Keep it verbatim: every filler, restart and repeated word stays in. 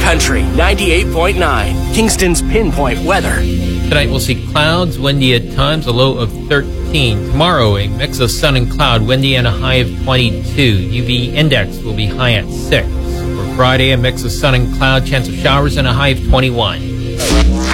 Country ninety-eight point nine, Kingston's Pinpoint Weather. Tonight we'll see clouds, windy at times, a low of thirteen. Tomorrow, a mix of sun and cloud, windy and a high of twenty-two. U V index will be high at six. For Friday, a mix of sun and cloud, chance of showers and a high of twenty-one.